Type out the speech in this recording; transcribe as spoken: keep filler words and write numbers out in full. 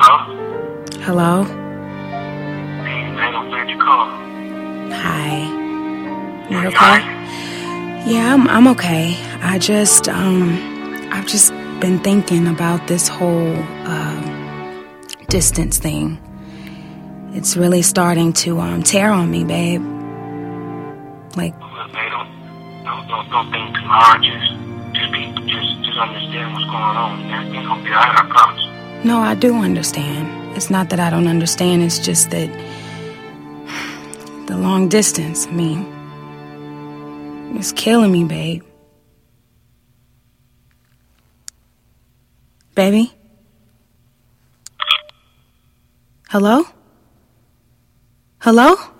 Hello? Hey, man, I'm glad you called. Hi. You Are you okay? alright? Yeah, I'm I'm okay. I just um I've just been thinking about this whole uh distance thing. It's really starting to um tear on me, babe. Like, Look, man, don't, don't, don't, don't think too hard. Just, just be, just, just understand what's going on. Everything's gonna be alright, I promise. no, I do understand. It's not that I don't understand, it's just that the long distance, I mean, it's killing me, babe. Baby? Hello? Hello?